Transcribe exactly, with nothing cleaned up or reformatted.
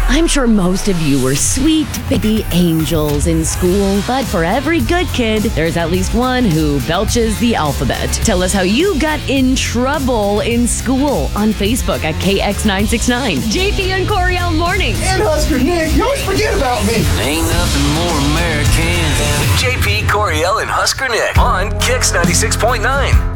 I'm sure most of you were sweet baby angels in school, but for every good kid, there's at least one who belches the alphabet. Tell us how you got in trouble in school on Facebook at K X nine six nine. J P and Coriel Mornings. And Husker Nick, you always forget about me. Ain't nothing more American than J P, Coriel, and Husker Nick on Kix ninety-six point nine.